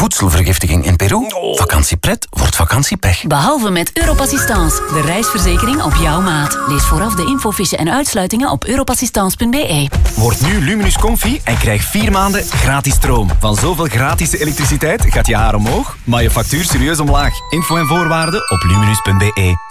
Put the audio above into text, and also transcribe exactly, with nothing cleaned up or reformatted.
voedselvergiftiging in Peru. Vakantiepret wordt vakantiepech. Behalve met Europassistance, de reisverzekering op jouw maat. Lees vooraf de infofiche en uitsluitingen op europassistance punt b e. Word nu Luminus Comfy en krijg vier maanden gratis stroom. Van zoveel gratis elektriciteit gaat je haar omhoog, maar je factuur serieus omlaag. Info en voorwaarden op luminus punt b e.